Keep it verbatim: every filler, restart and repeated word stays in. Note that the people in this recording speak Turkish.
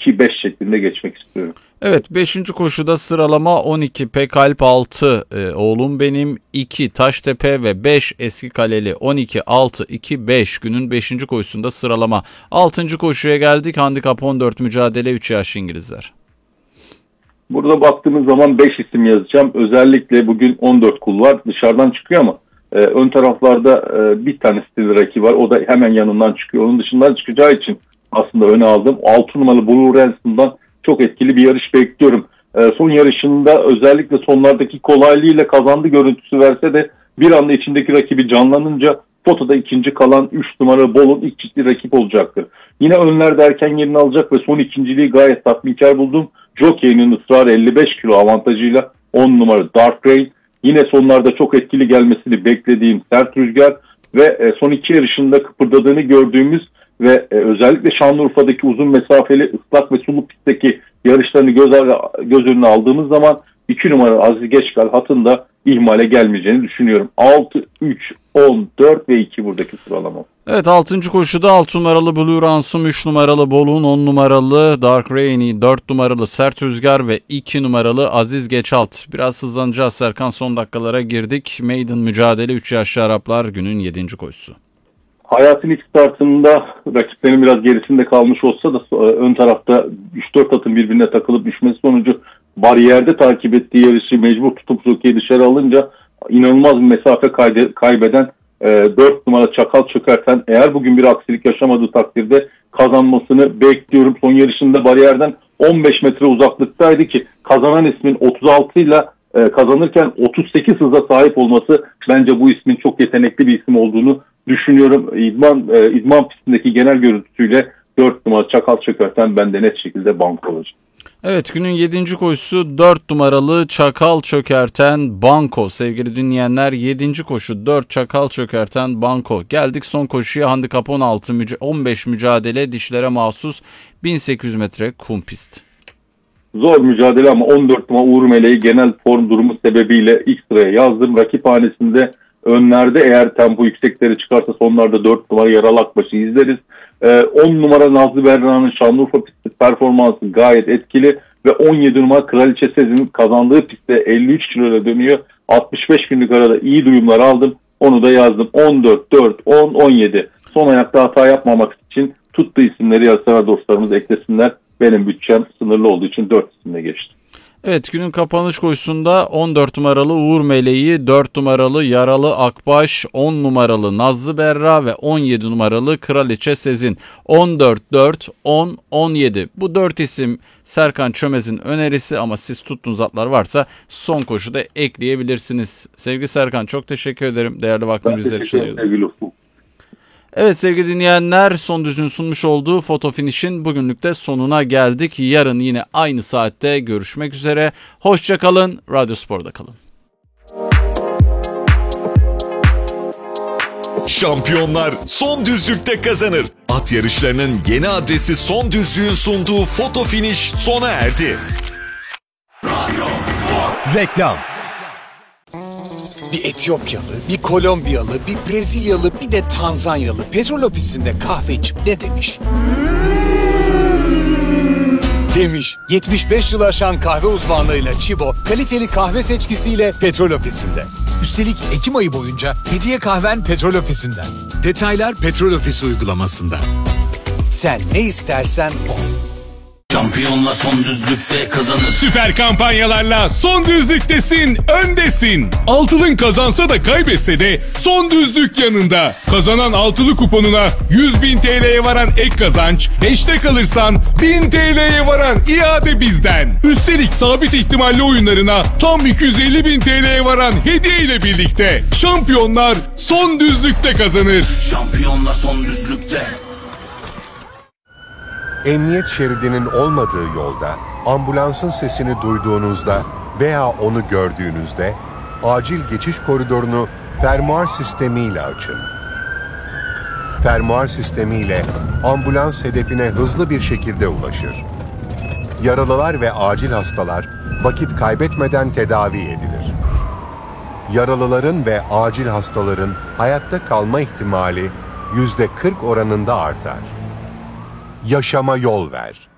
iki beş şeklinde geçmek istiyorum. Evet, beşinci koşuda sıralama on iki Pekalp altı e, Oğlum Benim, iki Taştepe ve beş Eski Kaleli. on iki altı iki beş günün beşinci koşusunda sıralama. altıncı koşuya geldik. Handikap on dört mücadele üç yaşlı İngilizler. Burada baktığımız zaman beş isim yazacağım. Özellikle bugün on dört kul var. Dışarıdan çıkıyor ama e, ön taraflarda e, bir tane stil rakibi var. O da hemen yanından çıkıyor. Onun dışından çıkacağı için aslında öne aldım. altı numaralı Blue Ransom'dan çok etkili bir yarış bekliyorum. E, son yarışında özellikle sonlardaki kolaylığıyla kazandı görüntüsü verse de bir anda içindeki rakibi canlanınca fotoda ikinci kalan üç numara Bol'un ilk ciddi rakip olacaktır. Yine önlerde erken yerini alacak ve son ikinciliği gayet tatminkar buldum. Jockey'nin ısrarı elli beş kilo avantajıyla on numara Dark Rain. Yine sonlarda çok etkili gelmesini beklediğim Sert Rüzgar ve son iki yarışında kıpırdadığını gördüğümüz ve özellikle Şanlıurfa'daki uzun mesafeli ıslak ve sulu pistteki yarışlarını göz, göz önüne aldığımız zaman iki numara Aziz Geçkal hatında ihmale gelmeyeceğini düşünüyorum. altı, üç, on, dört ve iki buradaki sıralama. Evet, altıncı koşuda altı numaralı Blue Ransom, üç numaralı Bolun, on numaralı Dark Rainy, dört numaralı Sert Rüzgar ve iki numaralı Aziz Geçalt. Biraz hızlanacağız Serkan, son dakikalara girdik. Maiden mücadele üç yaşlı Araplar günün yedinci koşusu. Hayatın ilk startında rakiplerin biraz gerisinde kalmış olsa da ön tarafta üç dört atın birbirine takılıp düşmesi sonucu bariyerde takip ettiği yarışı mecbur tutup jokeyi dışarı alınca inanılmaz bir mesafe kayde, kaybeden e, dört numara Çakal Çökerten eğer bugün bir aksilik yaşamadığı takdirde kazanmasını bekliyorum. Son yarışında bariyerden on beş metre uzaklıktaydı ki kazanan ismin otuz altı ile e, kazanırken otuz sekiz hıza sahip olması bence bu ismin çok yetenekli bir isim olduğunu düşünüyorum. İdman, e, idman pistindeki genel görüntüsüyle dört numara Çakal Çökerten bende net şekilde banko olacak. Evet, günün yedinci koşusu dört numaralı Çakal Çökerten Banko. Sevgili dinleyenler, yedinci koşu dört Çakal Çökerten Banko. Geldik son koşuya, handikap on altı on beş mücadele dişlere mahsus bin sekiz yüz metre kum pist. Zor mücadele ama on dört numara Uğur Meleği genel form durumu sebebiyle ilk sıraya yazdım. Rakip hanesinde önlerde eğer tempo yüksekleri çıkarsa sonlarda dört numara Yaralı Akbaş'ı izleriz. Ee, on numara Nazlı Berra'nın Şanlıurfa pisti performansı gayet etkili ve on yedi numara Kraliçe Sezin'in kazandığı pistte elli üç kiloyla dönüyor. altmış beş günlük arada iyi duyumlar aldım. Onu da yazdım. on dört, dört, on, on yedi. Son ayakta hata yapmamak için tuttu isimleri yazsana dostlarımız eklesinler. Benim bütçem sınırlı olduğu için dört isimle geçtim. Evet, günün kapanış koşusunda on dört numaralı Uğur Meleği, dört numaralı Yaralı Akbaş, on numaralı Nazlı Berra ve on yedi numaralı Kraliçe Sezin. on dört, dört, on, on yedi. Bu dört isim Serkan Çömez'in önerisi ama siz tuttuğunuz atlar varsa son koşuda ekleyebilirsiniz. Sevgili Serkan, çok teşekkür ederim. Değerli vaktini bizler için ayırdın. Evet sevgili dinleyenler, Son Düz'ün sunmuş olduğu Foto Finish'in bugünlük de sonuna geldik. Yarın yine aynı saatte görüşmek üzere. Hoşça kalın, Radyo Spor'da kalın. Şampiyonlar Son Düzlük'te kazanır. At yarışlarının yeni adresi Son Düzlük'ün sunduğu Foto Finish sona erdi. Radyo Spor. Reklam. Bir Etiyopyalı, bir Kolombiyalı, bir Brezilyalı, bir de Tanzanyalı petrol ofisinde kahve içip ne demiş? Demiş, yetmiş beş yıl aşan kahve uzmanlığıyla Chibo, kaliteli kahve seçkisiyle petrol ofisinde. Üstelik Ekim ayı boyunca hediye kahven petrol ofisinden. Detaylar petrol ofisi uygulamasında. Sen ne istersen o. Şampiyonla Son Düzlük'te kazanır. Süper kampanyalarla Son Düzlük'tesin, öndesin. Altılın kazansa da kaybetse de Son Düzlük yanında. Kazanan altılı kuponuna yüz bin T L'ye varan ek kazanç, beşte kalırsan bin T L'ye varan iade bizden. Üstelik sabit ihtimalli oyunlarına tam iki yüz elli bin T L'ye varan hediye ile birlikte. Şampiyonlar Son Düzlük'te kazanır. Şampiyonlar Son Düzlük'te. Emniyet şeridinin olmadığı yolda, ambulansın sesini duyduğunuzda veya onu gördüğünüzde acil geçiş koridorunu fermuar sistemiyle açın. Fermuar sistemiyle ambulans hedefine hızlı bir şekilde ulaşır. Yaralılar ve acil hastalar vakit kaybetmeden tedavi edilir. Yaralıların ve acil hastaların hayatta kalma ihtimali yüzde kırk oranında artar. Yaşama yol ver.